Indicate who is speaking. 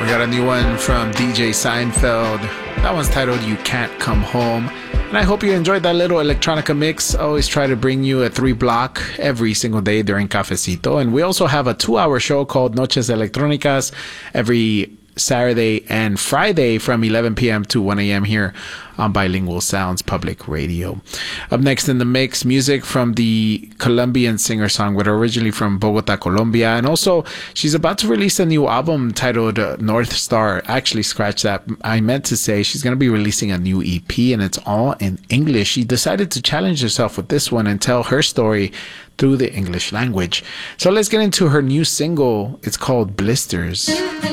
Speaker 1: We got a new one from DJ Seinfeld. That one's titled You Can't Come Home. And I hope you enjoyed that little electronica mix. I always try to bring you a 3-block every single day during Cafecito. And we also have a 2-hour show called Noches Electrónicas every Saturday and Friday from 11 p.m. to 1 a.m. here on Bilingual Sounds Public Radio. Up next in the mix, music from the Colombian singer-songwriter originally from Bogota, Colombia. And also, she's about to release a new album titled North Star. Actually, scratch that. I meant to say she's going to be releasing a new EP, and it's all in English. She decided to challenge herself with this one and tell her story through the English language. So let's get into her new single. It's called Blisters.